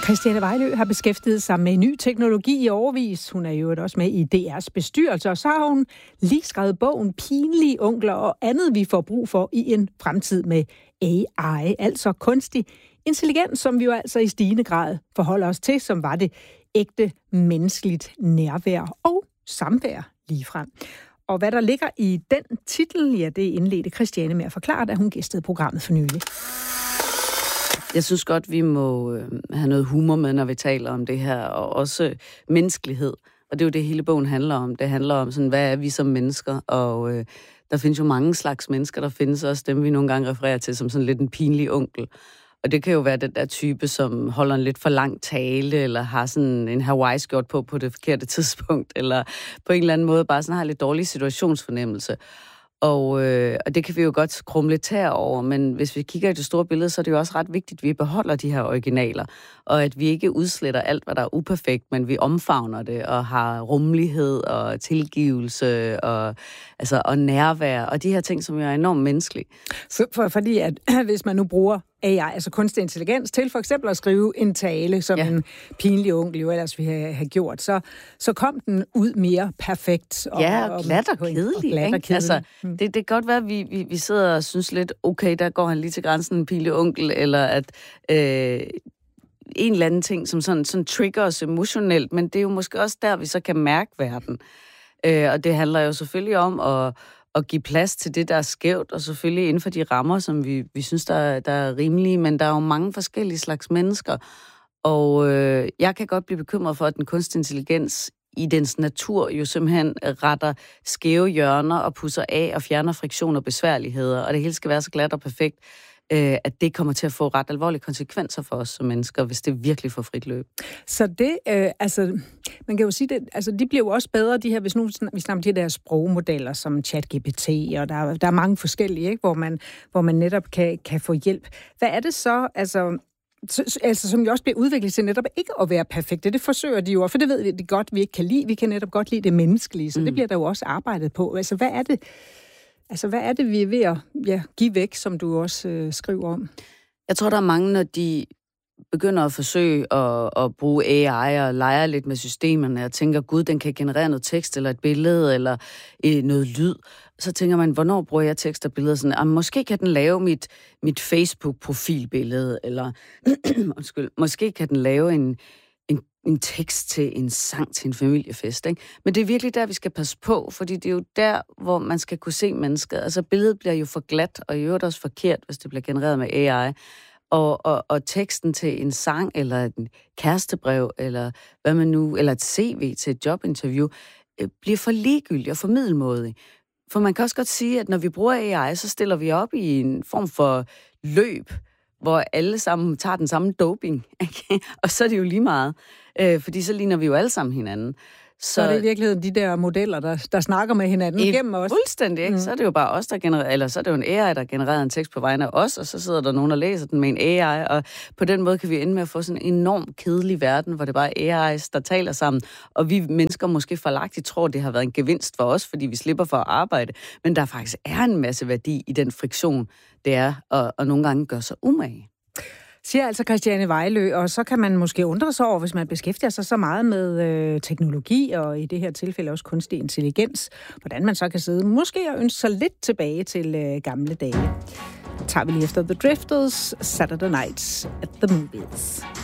Christiane Vejlø har beskæftiget sig med ny teknologi i årevis. Hun er jo også med i DR's bestyrelse, og så har hun lige skrevet bogen Pinlige onkler og andet, vi får brug for i en fremtid med AI, altså kunstig intelligens, som vi jo altså i stigende grad forholder os til, som var det ægte menneskeligt nærvær og samvær ligefrem. Og hvad der ligger i den titel, ja, det indledte Christiane med at forklare, da hun gæstede programmet for nylig. Jeg synes godt, vi må have noget humor med, når vi taler om det her, og også menneskelighed. Og det er jo det, hele bogen handler om. Det handler om, sådan, hvad er vi som mennesker, og der findes jo mange slags mennesker. Der findes også dem, vi nogle gange refererer til som sådan lidt en pinlig onkel. Og det kan jo være den der type, som holder en lidt for lang tale, eller har sådan en Hawaii-skjort på det forkerte tidspunkt, eller på en eller anden måde bare sådan har lidt dårlig situationsfornemmelse. Og det kan vi jo godt krumme lidt over, men hvis vi kigger i det store billede, så er det jo også ret vigtigt, at vi beholder de her originaler, og at vi ikke udsletter alt, hvad der er uperfekt, men vi omfavner det, og har rummelighed og tilgivelse og nærvær, og de her ting, som jo er enormt menneskelige. Fordi at hvis man nu bruger AI, altså kunstig intelligens, til for eksempel at skrive en tale, som en pinlig onkel jo ellers ville have gjort, så kom den ud mere perfekt. Og glat og kedelig. Altså, det kan godt være, at vi sidder og synes lidt, okay, der går han lige til grænsen, en pinlig onkel, eller at en eller anden ting, som sådan trigger os emotionelt, men det er jo måske også der, vi så kan mærke verden. Og det handler jo selvfølgelig om at give plads til det, der er skævt, og selvfølgelig inden for de rammer, som vi synes, der er rimelige, men der er jo mange forskellige slags mennesker. Og jeg kan godt blive bekymret for, at den kunstig intelligens i dens natur jo simpelthen retter skæve hjørner og pusser af og fjerner friktion og besværligheder, og det hele skal være så glat og perfekt, at det kommer til at få ret alvorlige konsekvenser for os som mennesker, hvis det virkelig får frit løb. Så det, man kan jo sige, det, de bliver jo også bedre, de her, hvis nu vi snakker om de der sprogmodeller som ChatGPT, og der er mange forskellige, ikke, hvor man netop kan få hjælp. Hvad er det så, som jo også bliver udviklet til netop ikke at være perfekte? Det forsøger de jo, for det ved vi det godt, vi ikke kan lide. Vi kan netop godt lide det menneskelige, så det bliver der jo også arbejdet på. Altså, hvad er det, vi er ved at give væk, som du også skriver om? Jeg tror, der er mange, når de begynder at forsøge at bruge AI og lege lidt med systemerne, og tænker, gud, den kan generere noget tekst, eller et billede, eller noget lyd. Så tænker man, hvornår bruger jeg tekst og billeder? Sådan, måske kan den lave mit Facebook-profilbillede, eller måske kan den lave en tekst til en sang til en familiefest, ikke? Men det er virkelig der, vi skal passe på, fordi det er jo der, hvor man skal kunne se mennesket. Altså, billedet bliver jo for glat, og i øvrigt også forkert, hvis det bliver genereret med AI. Og teksten til en sang, eller et kærestebrev, eller hvad man nu, eller et CV til et jobinterview, bliver for ligegyldig og for middelmådig. For man kan også godt sige, at når vi bruger AI, så stiller vi op i en form for løb, hvor alle sammen tager den samme doping, okay? Og så er det jo lige meget, fordi så ligner vi jo alle sammen hinanden. Så er det i virkeligheden de der modeller, der snakker med hinanden gennem os. Fuldstændig, ikke? Så er det jo bare os, der genererer, eller så er det jo en AI, der genererer en tekst på vegne af os, og så sidder der nogen, der læser den med en AI, og på den måde kan vi ende med at få sådan en enormt kedelig verden, hvor det bare er AI's, der taler sammen, og vi mennesker måske forlagtigt tror, det har været en gevinst for os, fordi vi slipper for at arbejde, men der faktisk er en masse værdi i den friktion, det er at nogle gange gøre sig umage. Siger altså Christiane Vejlø, og så kan man måske undre sig over, hvis man beskæftiger sig så meget med teknologi, og i det her tilfælde også kunstig intelligens, hvordan man så kan sidde måske og ønske sig lidt tilbage til gamle dage. Tager vi lige efter The Drifters, Saturday Nights at the Movies.